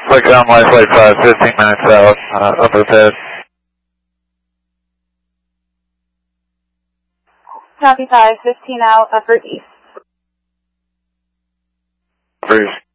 Flight on my flight 5, 15 minutes out, upper pad. Copy 5, 15 out, upper east. Upper east.